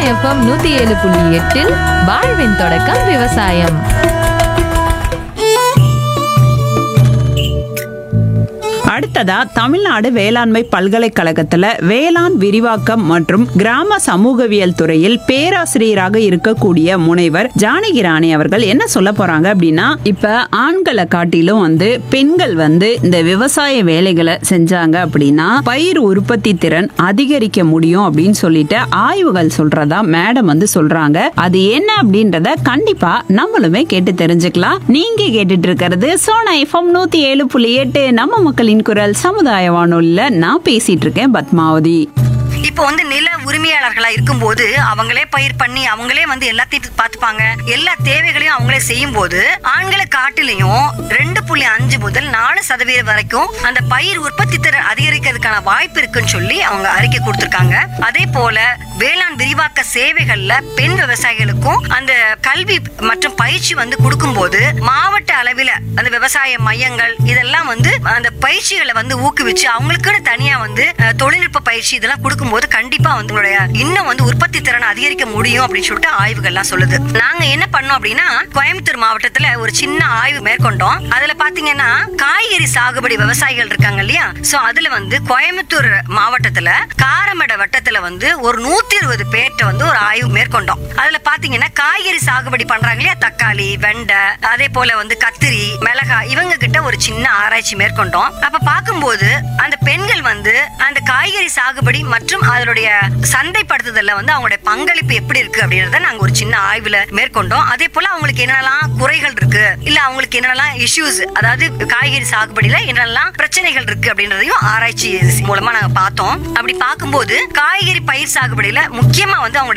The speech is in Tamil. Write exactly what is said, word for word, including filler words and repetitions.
எஃப்எம் நூத்தி ஏழு புள்ளி எட்டில் வாழ்வின் தொடக்கம் விவசாயம். அடுத்ததா தமிழ்நாடு வேளாண்மை பல்கலைக்கழகத்துல வேளாண் விரிவாக்கம் மற்றும் கிராம சமூகவியல் துறையில் பேராசிரியராக இருக்கக்கூடிய முனைவர் ஜானகி ராணி அவர்கள் என்ன சொல்ல போறாங்க அப்படின்னா, இப்ப ஆண்களை காட்டிலும் வந்து பெண்கள் வந்து இந்த விவசாய வேலைகளை செஞ்சாங்க அப்படின்னா பயிர் உற்பத்தி திறன் அதிகரிக்க முடியும் அப்படின்னு சொல்லிட்டு ஆய்வுகள் சொல்றதா மேடம் வந்து சொல்றாங்க. அது என்ன அப்படின்றத கண்டிப்பா நம்மளுமே கேட்டு தெரிஞ்சுக்கலாம். நீங்க கேட்டுட்டு இருக்கிறது சோனா எஃப்எம் நூத்தி ஏழு புள்ளி எட்டு நம்ம மக்களின் குரல் சமுதாய வானொலியில நான் பேசிட்டு இருக்கேன் பத்மாவதி. இப்போ வந்து நில உரிமையாளர்களா இருக்கும்போது அவங்களே பயிர் பண்ணி அவங்களே வந்து எல்லாத்தையும் பார்த்துப்பாங்க. எல்லா தேவைகளையும் அவங்களே செய்யும் போது ஆண்களை காட்டிலையும் ரெண்டு புள்ளி அஞ்சு முதல் நாலு சதவீதம் வரைக்கும் அந்த பயிர் உற்பத்தி திறன் அதிகரிக்கிறதுக்கான வாய்ப்பு இருக்குன்னு சொல்லி அவங்க அறிக்கை கொடுத்திருக்காங்க. அதே போல வேளாண் விரிவாக்க சேவைகள்ல பெண் விவசாயிகளுக்கும் அந்த கல்வி மற்றும் பயிற்சி வந்து கொடுக்கும் போது மாவட்ட அளவில் அந்த விவசாய மையங்கள் இதெல்லாம் வந்து அந்த பயிற்சிகளை வந்து ஊக்குவிச்சு அவங்களுக்குன்னு தனியா வந்து தொழில்நுட்ப பயிற்சி இதெல்லாம் கொடுக்கும் போது கண்டிப்பா வந்து இன்னும் வந்து உற்பத்தி திறனை அதிகரிக்க முடியும் அப்படின்னு சொல்லிட்டு ஆய்வுகள் எல்லாம் சொல்லுது. நாங்க என்ன பண்ணோம் அப்படின்னா கோயம்புத்தூர் மாவட்டத்துல ஒரு சின்ன ஆய்வு மேற்கொண்டோம். அதுல பாத்தீங்கன்னா காய்கறி சாகுபடி விவசாயிகள் இருக்காங்க இல்லையா, சோ அதுல வந்து கோயம்புத்தூர் மாவட்டத்துல காரமட வட்டத்துல வந்து ஒரு நூத்தி இருபது பேர்ட்ட வந்து ஒரு ஆய்வு மேற்கொண்டோம். அதுல பாத்தீங்கன்னா காய்கறி சாகுபடி பண்றாங்க இல்லையா, தக்காளி, வெண்டை, அதே போல வந்து கத்திரி, மிளகாய், இவங்க கிட்ட ஒரு சின்ன ஆராய்ச்சி மேற்கொண்டோம். அப்ப பாக்கும்போது அந்த பெண்கள் வந்து அந்த காய்கறி சாகுபடி மற்றும் அதனுடைய சந்தைப்படுத்துதல்ல வந்து அவங்களுடைய பங்களிப்பு எப்படி இருக்கு அப்படின்றத நாங்க ஒரு சின்ன ஆய்வுல மேற்கொண்டோம். அதே போல அவங்களுக்கு என்னெல்லாம் குறைகள் இருக்கு, இல்ல அவங்களுக்கு என்னெல்லாம் இஷ்யூஸ், அதாவது காய்கறி சாகுபடியில என்னெல்லாம் பிரச்சனைகள் இருக்கு அப்படின்றதையும் ஆராய்ச்சி மூலமா நாங்க பார்த்தோம். அப்படி பார்க்கும்போது காய்கறி பயிர் சாகுபடியில முக்கியமா வந்து அவங்களுடைய